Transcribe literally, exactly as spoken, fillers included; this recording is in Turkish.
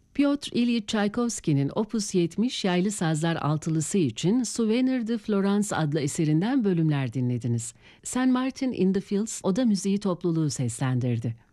Piotr İlyich Çaykovski'nin Opus yetmiş yaylı sazlar altılısı için Souvenir de Florence adlı eserinden bölümler dinlediniz. Saint Martin in the Fields Oda Müziği topluluğu seslendirdi.